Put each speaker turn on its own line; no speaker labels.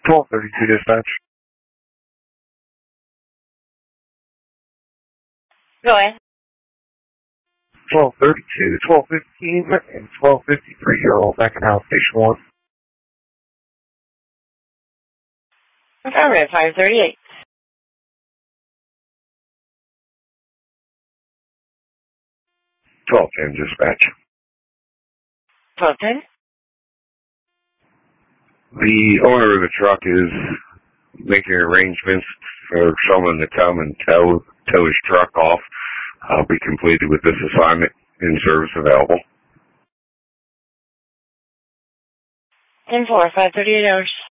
1232 dispatch.
Go ahead.
1232, 1215, and 1253. You're all back in house station 1.
Affirmative, 538.
1210 dispatch.
1210.
The owner of the truck is making arrangements for someone to come and tow his truck off. I'll be completed with this assignment in service available.
10-4, 538 hours.